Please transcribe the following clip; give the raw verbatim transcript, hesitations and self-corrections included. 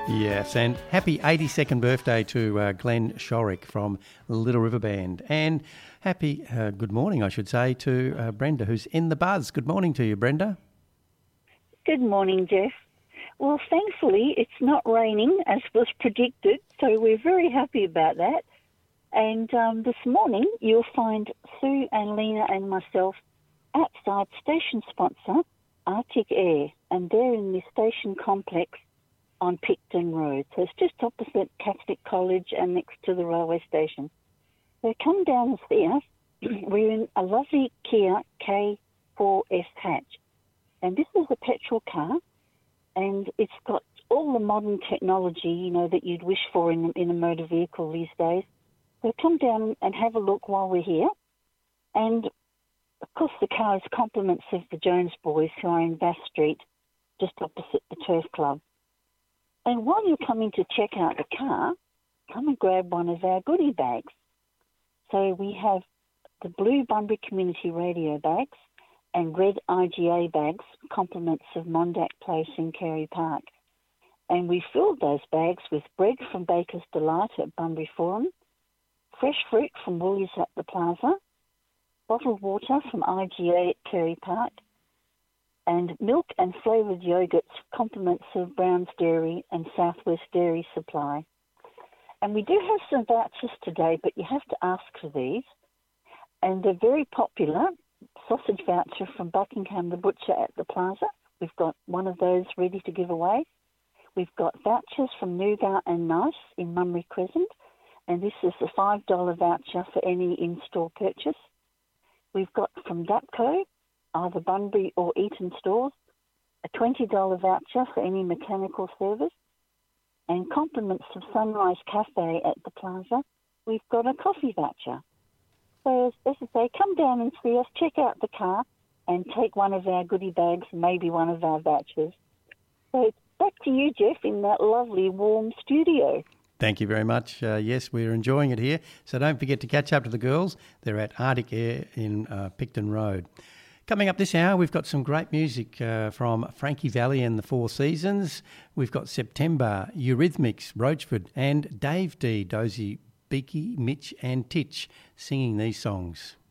Yes, and happy eighty-second birthday to uh, Glenn Shorrock from Little River Band. And happy uh, good morning, I should say, to uh, Brenda, who's in the buzz. Good morning to you, Brenda. Good morning, Jeff. Well, thankfully, it's not raining as was predicted, so we're very happy about that. And um, this morning, you'll find Sue and Lena and myself outside station sponsor Arctic Air, and they're in the station complex on Picton Road. So it's just opposite Catholic College and next to the railway station. So come down and see us. We're in a lovely Kia K four S hatch. And this is a petrol car, and it's got all the modern technology, you know, that you'd wish for in, in a motor vehicle these days. So come down and have a look while we're here. And, of course, the car is compliments of the Jones boys who are in Bass Street, just opposite the Turf Club. And while you're coming to check out the car, come and grab one of our goodie bags. So we have the blue Bunbury Community Radio bags and red I G A bags, compliments of Mondack Place in Carey Park. And we filled those bags with bread from Baker's Delight at Bunbury Forum, fresh fruit from Woolies at the Plaza, bottled water from I G A at Carey Park, and milk and flavoured yogurts, compliments of Brown's Dairy and Southwest Dairy Supply. And we do have some vouchers today, but you have to ask for these. And they're very popular. Sausage voucher from Buckingham the Butcher at the Plaza. We've got one of those ready to give away. We've got vouchers from Nougat and Nice in Mummery Crescent, and this is a five dollars voucher for any in-store purchase. We've got from Dapco, either Bunbury or Eaton stores, a twenty dollars voucher for any mechanical service, and compliments of Sunrise Cafe at the Plaza. We've got a coffee voucher. So, as, as I say, come down and see us, check out the car, and take one of our goodie bags, maybe one of our vouchers. So, back to you, Jeff, in that lovely, warm studio. Thank you very much. Uh, yes, we're enjoying it here. So don't forget to catch up to the girls. They're at Arctic Air in uh, Picton Road. Coming up this hour, we've got some great music uh, from Frankie Valli and the Four Seasons. We've got September, Eurythmics, Roachford, and Dave D, Dozy, Beaky, Mitch and Titch singing these songs.